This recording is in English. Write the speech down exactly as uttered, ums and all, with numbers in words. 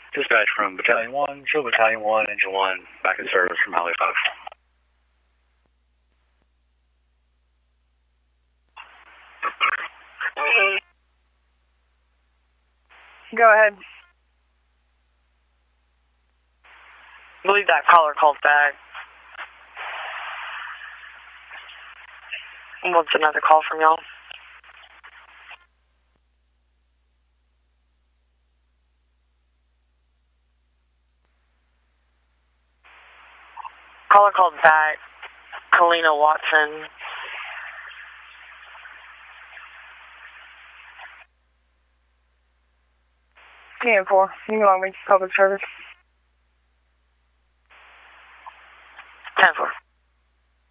Dispatch from Battalion one, show Battalion one, Engine one, back in service from Alley five. Go ahead. I believe that caller called back. What's another call from y'all? Caller called back. Kalina Watson. P M four, New Long Beach Public Service. ten four.